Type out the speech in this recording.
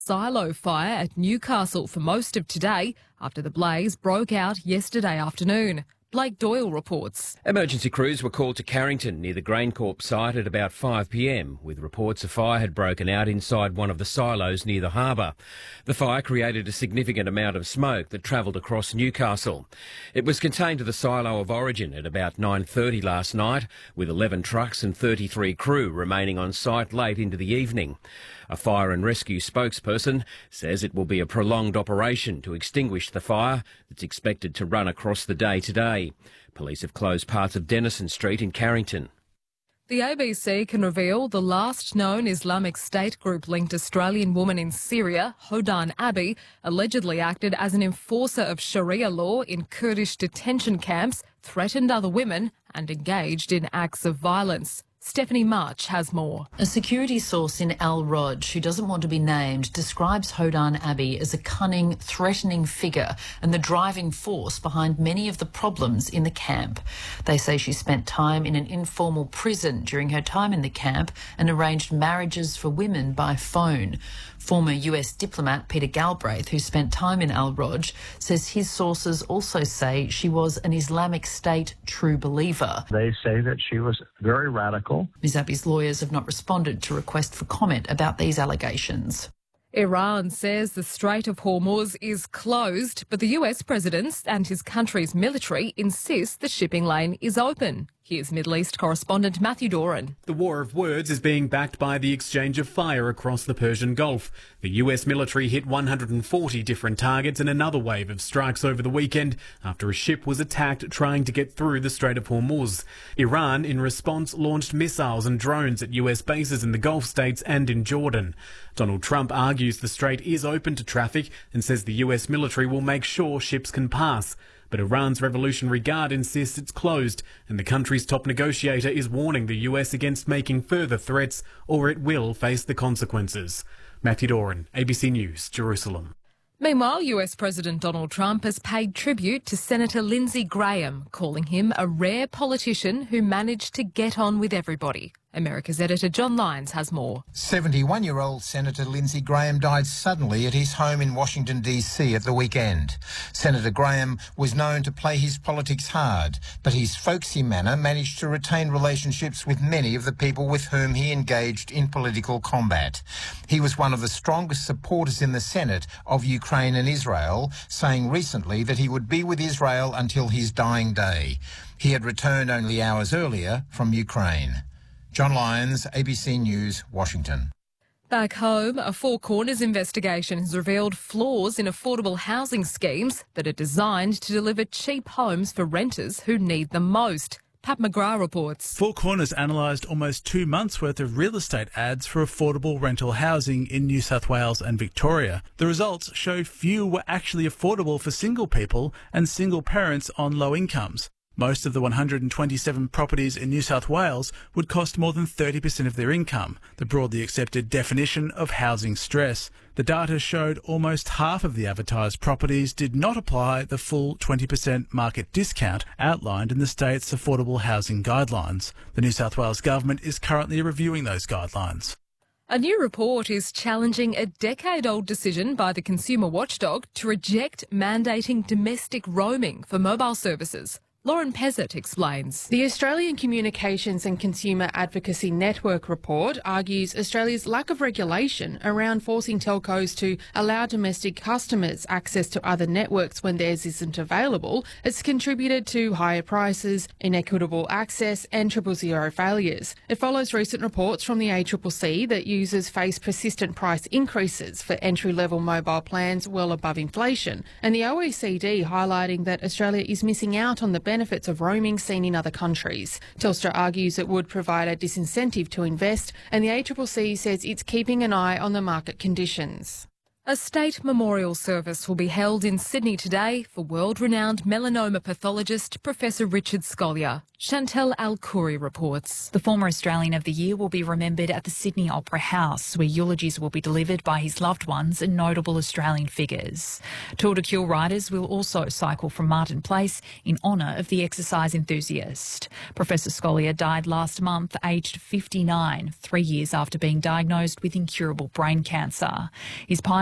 Silo fire at Newcastle for most of today after the blaze broke out yesterday afternoon. Blake Doyle reports. Emergency crews were called to Carrington near the GrainCorp site at about 5 p.m, with reports a fire had broken out inside one of the silos near the harbour. The fire created a significant amount of smoke that travelled across Newcastle. It was contained to the silo of origin at about 9:30 last night, with 11 trucks and 33 crew remaining on site late into the evening. A fire and rescue spokesperson says it will be a prolonged operation to extinguish the fire that's expected to run across the day today. Police have closed parts of Denison Street in Carrington. The ABC can reveal the last known Islamic State group-linked Australian woman in Syria, Hodan Abi, allegedly acted as an enforcer of Sharia law in Kurdish detention camps, threatened other women and engaged in acts of violence. Stephanie March has more. A security source in Al Roj, who doesn't want to be named, describes Hodan Abi as a cunning, threatening figure and the driving force behind many of the problems in the camp. They say she spent time in an informal prison during her time in the camp and arranged marriages for women by phone. Former US diplomat Peter Galbraith, who spent time in Al Roj, says his sources also say she was an Islamic State true believer. They say that she was very radical. Ms Abi's lawyers have not responded to request for comment about these allegations. Iran says the Strait of Hormuz is closed, but the US president and his country's military insist the shipping lane is open. Here's Middle East correspondent Matthew Doran. The war of words is being backed by the exchange of fire across the Persian Gulf. The US military hit 140 different targets in another wave of strikes over the weekend after a ship was attacked trying to get through the Strait of Hormuz. Iran, in response, launched missiles and drones at US bases in the Gulf states and in Jordan. Donald Trump argues the strait is open to traffic and says the US military will make sure ships can pass. But Iran's Revolutionary Guard insists it's closed, and the country's top negotiator is warning the US against making further threats, or it will face the consequences. Matthew Doran, ABC News, Jerusalem. Meanwhile, US President Donald Trump has paid tribute to Senator Lindsey Graham, calling him a rare politician who managed to get on with everybody. America's editor John Lyons has more. 71-year-old Senator Lindsey Graham died suddenly at his home in Washington, D.C. at the weekend. Senator Graham was known to play his politics hard, but his folksy manner managed to retain relationships with many of the people with whom he engaged in political combat. He was one of the strongest supporters in the Senate of Ukraine and Israel, saying recently that he would be with Israel until his dying day. He had returned only hours earlier from Ukraine. John Lyons, ABC News, Washington. Back home, a Four Corners investigation has revealed flaws in affordable housing schemes that are designed to deliver cheap homes for renters who need them most. Pat McGrath reports. Four Corners analysed almost 2 months' worth of real estate ads for affordable rental housing in New South Wales and Victoria. The results showed few were actually affordable for single people and single parents on low incomes. Most of the 127 properties in New South Wales would cost more than 30% of their income, the broadly accepted definition of housing stress. The data showed almost half of the advertised properties did not apply the full 20% market discount outlined in the state's affordable housing guidelines. The New South Wales government is currently reviewing those guidelines. A new report is challenging a decade-old decision by the consumer watchdog to reject mandating domestic roaming for mobile services. Lauren Pezzett explains. The Australian Communications and Consumer Advocacy Network report argues Australia's lack of regulation around forcing telcos to allow domestic customers access to other networks when theirs isn't available has contributed to higher prices, inequitable access and 000 failures. It follows recent reports from the ACCC that users face persistent price increases for entry-level mobile plans well above inflation, and the OECD highlighting that Australia is missing out on the benefits of roaming seen in other countries. Telstra argues it would provide a disincentive to invest, and the ACCC says it's keeping an eye on the market conditions. A state memorial service will be held in Sydney today for world-renowned melanoma pathologist Professor Richard Scolyer. Chantel Al-Khoury reports. The former Australian of the Year will be remembered at the Sydney Opera House, where eulogies will be delivered by his loved ones and notable Australian figures. Tour de Cure riders will also cycle from Martin Place in honour of the exercise enthusiast. Professor Scolyer died last month, aged 59, 3 years after being diagnosed with incurable brain cancer. His